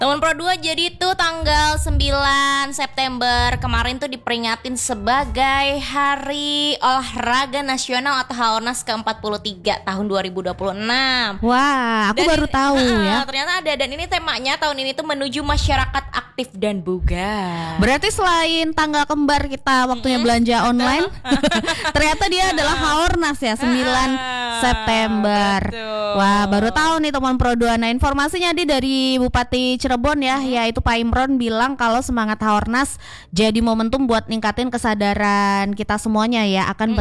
Teman Pro 2 jadi tuh tanggal 9 September kemarin tuh diperingatin sebagai Hari Olahraga Nasional atau Haornas ke-43 tahun 2026. Wah, aku baru tahu ya. Ternyata ada, dan ini temanya tahun ini tuh menuju masyarakat aktif dan bugar. Berarti selain tanggal kembar kita waktunya belanja online, ternyata dia adalah Haornas ya, 9 September. Betul. Wah, baru tahu nih teman Pro 2. Nah, informasinya dari Bupati Cirebon ya, yaitu Pak Imron bilang kalau semangat Haornas jadi momentum buat ningkatin kesadaran kita semuanya ya akan